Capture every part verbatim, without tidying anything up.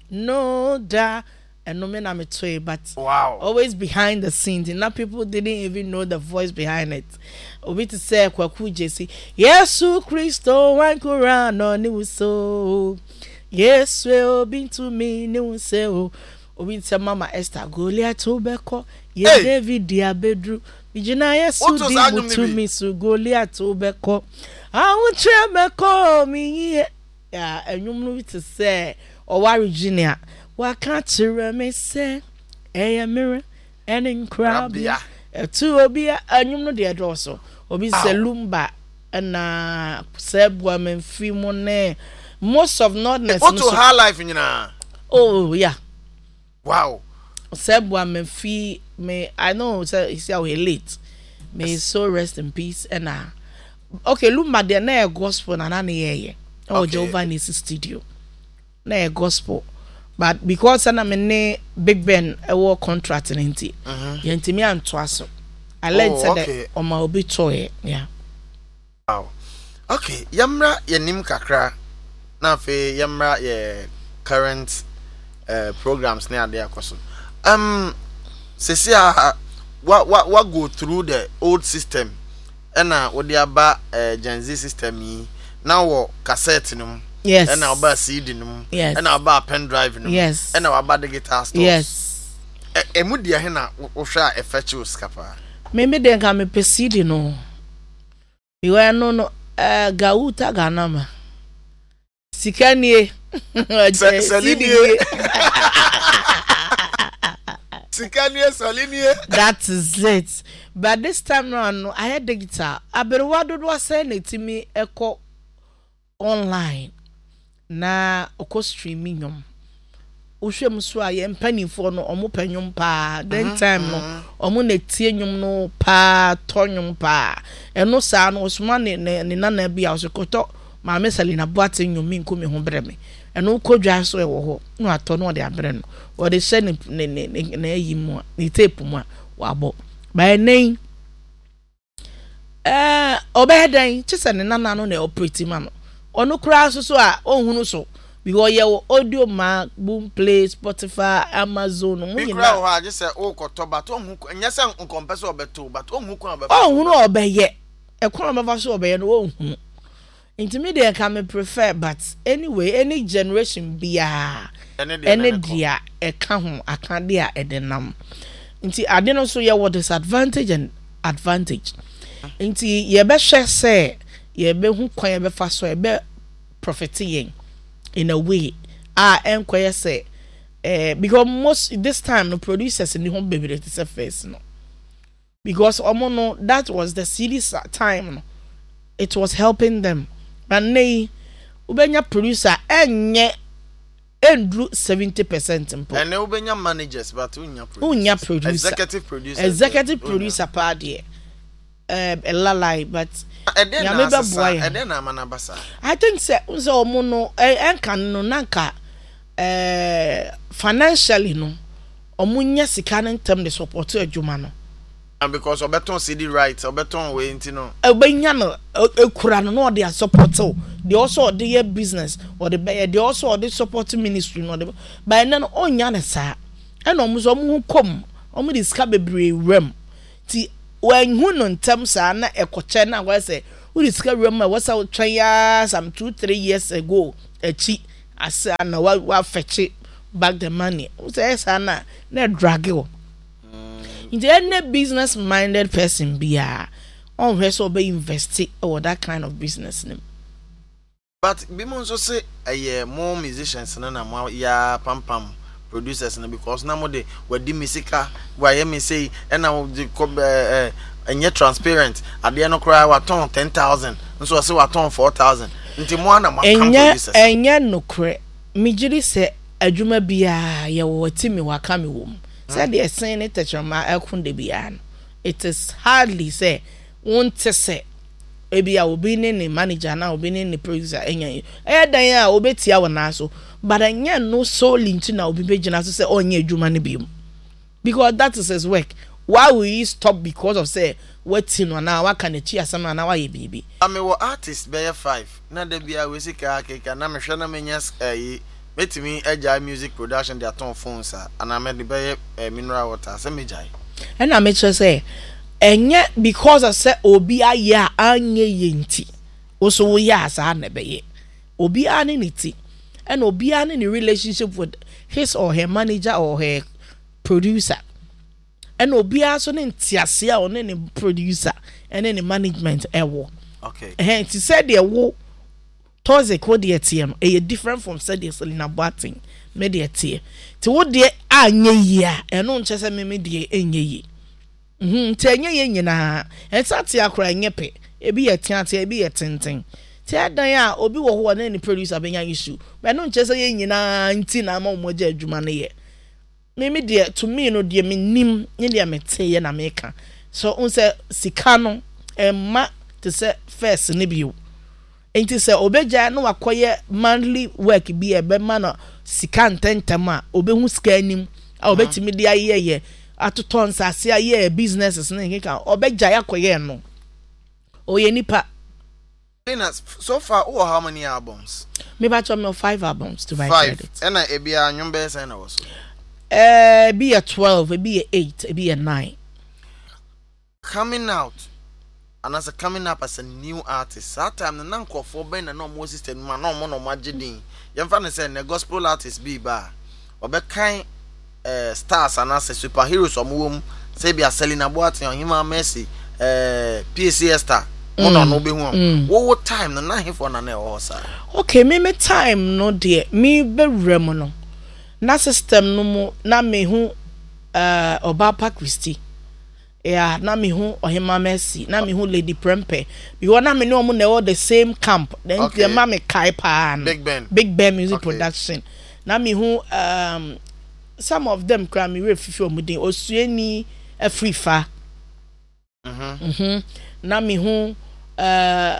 no da. And no me na me toy, but wow. always behind the scenes. And now people didn't even know the voice behind it. Obi to say kwaku Jesse. Yesu Christo wan kurano ni so. Yes, we been to me ni so. Obi to Mama Esther Goliath obeko. Ye David dia bedru. Bijina Yesu di to me so Goliath obeko. I che meko mi yeah, enyum no to say or Virginia. Waka chire me say eh mirror and in crab ya two obi anyum no de do so obi say lumba na sebwa men fi mo ne most of nordness no to her life nyina oh yeah wow sebwa men fi me I know say he say we late may so rest in peace and uh okay lumba de na gospel na na ye oh Jehovah Nisi studio na gospel. But because I'm a Big Ben, I work contract in Inti. Yanti me and Twasso. I learned that on my obi toy. Yeah. Wow. Okay. Yamra yanim kakra. Na fe yamra ye current uh, programs near there koso. Um, sesia what what what go through the old system. Ena what the aba uh, Gen Z system yi. Now what cassette num. Yes. And our C D num. Yes. And our bar pen drive num. Yes. And our bar the guitar stores. Yes. E mudia hena wo hwa effectual scapa. Maybe they can me proceed no. You are no no uh gauta ganama. Sikanie. Salinie. Sikanie Salinie. That is it. But this time round I had the guitar. Aberwa do do say na timi eko online. Na oko streaming yom ohwem so aye mpanifo no omo panyum pa den time no omo na tie nyum no pa tonyum pa eno sa no osuma ne ne nana bia osokoto ma mesali na boate nyum mi nkomi ho breme eno kodwa so e wo ho no ato no de abre no o de she ne ne na yi mu ni tape mu wa bo ba nen eh obedan chese ne nana no na operate ma no ono kura so so a ohunu so because your audio mark boom play Spotify Amazon mo nyina kura ho a je se o koto but ohun nya se nkompe so obeto but ohun ko obefa ohun obeye e ko obefa so obeye no ohun intermediate can me prefer but anyway any generation bia any dia e ka ho akade a edenam nti ade no so ye what disadvantage and advantage nti ye be hwe se ye be hu kwan ye be fa so ye be prophesying in a way ah enquire say eh because most this time the producers in the home baby it is a face no because omo no that was the series time no it was helping them but nay ubenya producer enye endru seventy percent mpo and ubenya managers but unya producer unya producer executive producer executive producer pa de um elalai but ya me be boy e den na manabasa I think say so omo no enka no nanka eh financially no omo nya sika no ntem de support adwuma no and because obeton C D right obeton we nti no obenya no ekura no no dey support o they also dey business or the they also dey support ministry no dey by na no onya na sa e no omo so omo kom omo dey sika bebre rem ti when hu no ntem sa na ekoche na wa say we discover remember what's out try some two three years ago a chi asa na wa wa fetch back the money we say sa na na drag you in the any business minded person bia on where so be invest or that kind of business name but be mo so say eh more musicians na na mo ya pam pam producers na because na mo de wadi musica wa ye me say and na eh enye transparent ade no cry wa ton ten thousand nso say wa ton four thousand nti mo na ma come producers enye no cry me giri say adwuma bia ye wo timi wa ka me wo say the sen ne techama akunde bia no it is hardly say won't say ebi a obi ne ne manager na obi ne ne producer enye e dan a obetia wona so but enye no so link na obi begina so say onye adwuma ne bi because that is his work. Why will he stop because of say waiting on now what can the chia some na why baby I mean what artist be five na de bia we sika keka na me hwe na menyas eh metimi agile music production their ton phones and I made the bay mineral water say me jai and I make sure say enye because I say obi aya anye yenti also we ya sa na be obi ani niti and obi ani in relationship with his or her manager or her producer and obi also in tiase or any producer and any management ewo okay eh ti said there wo toze ko de tm e different from said the Selena Boateng me de tie ti wo de anye yi a eno nche se me me de enye yi mhm ti enye yi nyina ensate akora nyepe ebi ye tiate ebi ye tenten ti adan a obi wo ho na ni producer benya issue me no nche se ye nyina nti na ma mo gya adwuma ne ye me me de to me no de me nim ne de me te ye na me ka so unse sika no emma to say first ne bio enti say obeja no wakoye monthly work bi e be ma no sika ntentem a obehu sika anim a obetimi de aye ye atoton sase aye businesses ne nkeka obeja yakoye no oye nipa so far oh how many albums me ba chom five albums to my five. credit And I ebia nyumbe say na was eh be a twelve be a eight be a nine coming out and as a coming up as a new artist that time the nanko for ben na no more system man no more no magidin yemfa ne say na gospel artist be ba obekan eh stars and as superheroes omwom say be Selena Boateng Ohima Mercy eh P C Esther mo no no be hu wo time na na for na na o sa okay me me time no de me be rem no na system no mo na me hu eh Obapa Christie yeah na me hu Ohima Mercy na me hu Lady Prempe because na me no mo na all the same camp then okay. The mama kai pa no Big Ben Big Ben music okay. Production na me hu um some of them cry me refifi omudin Osueni Afrifa mhm mhm na me hu uh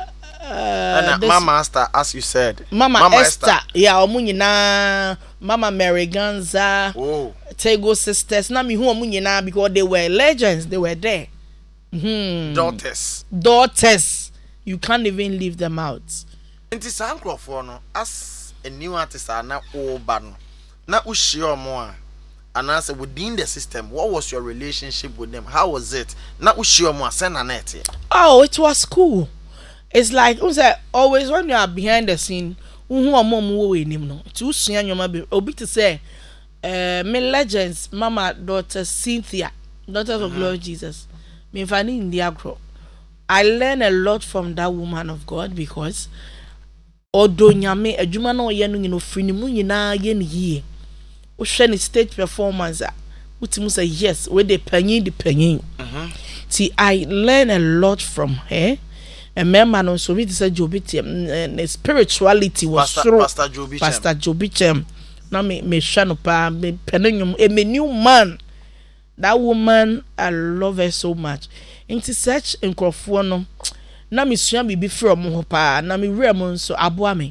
uh Mama Esther as you said Mama, Mama Esther, Esther. Yeah omu nyina Mama Mary Ganza oh Tego sisters na me hu omu nyina because they were legends they were there mhm daughters daughters you can't even leave them out enti sankro for no as a new artist na oba no na ushi omo a and answer within the system what was your relationship with them how was it na ushi omo a na net oh it was cool it's like who say always when you are behind the scene who omo mo we nim no to usua nyoma be obi to say eh me legends mama daughter Cynthia daughters of Lord Jesus me fani in the agro I learn a lot from that woman of God because odo nyame adwuma na oye no nyino free ni mu nyina ye ne yie o hwe ne stage performance a utimu say yes we dey panyin the panyin mhm see I learn a lot from her and member no so we say Jobi Chem spirituality was through Pastor Jobi Chem Pastor Jobi Chem na me me hwa no pa me penanyum a new man that woman I love her so much into such nkrofo no na me sua bibi from ho pa na me wura mo nso aboa me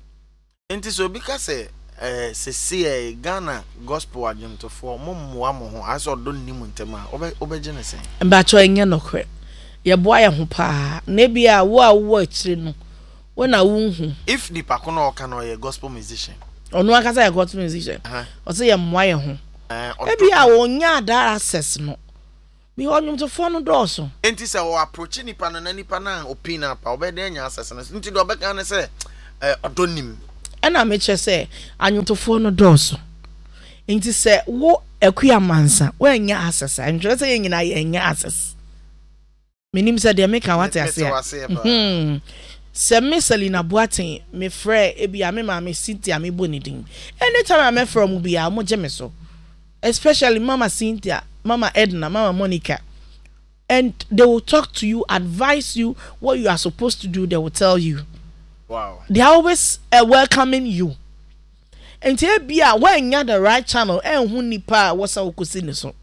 enti so bi ka say eh se se Ghana gospel agent for mommoa mo ho aso do nim ntema obe obeje ne sen mba cho enye nokre ye boa ye ho pa na bia wo a wo akire no wo na wo hu if the pakono o kan o ye gospel musician onu aka say gospel musician o say ye moa ye ho e bia wo nya that access no mi onyum to fo no do so enti se wo approach nipa no na nipa na opinion pa obede nya access no enti do obeka na say eh odonim ena me che say anyotofo no do so enti se wo akua mansa wo nya access anjo say nyina ye nya access minim se de make what I say mhm se me Selena Boateng me frɛ ebia me ma me Cynthia me bonidin anytime I me from bia mo je me so especially Mama Cynthia Mama Edna Mama Monica and they will talk to you advise you what you are supposed to do they will tell you wow they are always uh, welcoming you and te bia when you the right channel and hu nipa what's our kusi so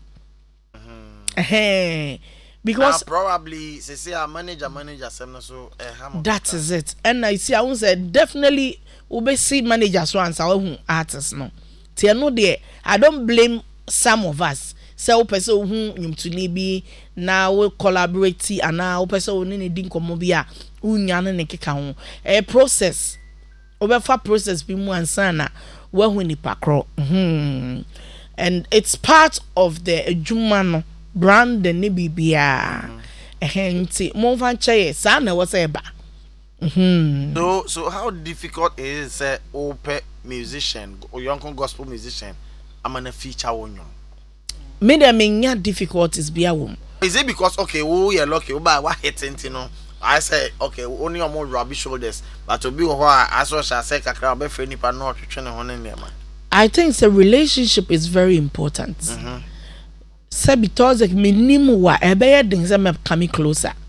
eh because now, probably say say our manager manager sem so eh ham that is it and I see I won't say definitely we be see manager so answer who artists no te no there I don't blame some of us say o person who nyum to ni bi na we collaborate and na o person who ni di nkomo bi a unya ne keka ho a process obefa process bi mu ansa na wahu nipa kro mhm and it's part of the adwuma no brand the ne bibia ehenti mo fa nche sa na wo say ba mhm so so how difficult is say open musician or young gospel musician amana feature wonyo me dem nya difficulties bia wo. Is it because okay oh you lucky oh ba what hitting you know I say okay only on more rubby shoulders but to be who I so shall say kakra be free nipa no twetwe ne ho ne ne ma. I think the relationship is very important. Mhm. Say because like minimum wa e be ye den say me come closer.